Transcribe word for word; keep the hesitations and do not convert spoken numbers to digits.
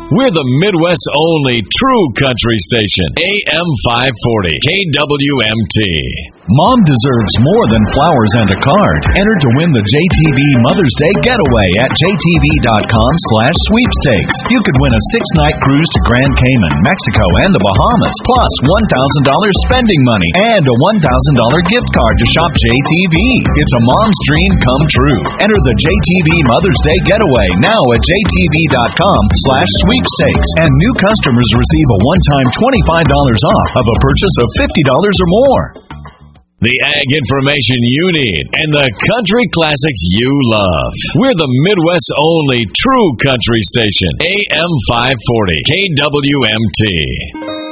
We're the Midwest's only true country station. A M five forty, K W M T. Mom deserves more than flowers and a card. Enter to win the J T V Mother's Day Getaway at J T V dot com slash sweepstakes. You could win a six-night cruise to Grand Cayman, Mexico, and the Bahamas, plus one thousand dollars spending money and a one thousand dollars gift card to shop J T V. It's a mom's dream come true. Enter the J T V Mother's Day Getaway now at J T V dot com slash sweepstakes. And new customers receive a one-time twenty-five dollars off of a purchase of fifty dollars or more. The ag information you need and the country classics you love. We're the Midwest's only true country station. A M five forty, K W M T.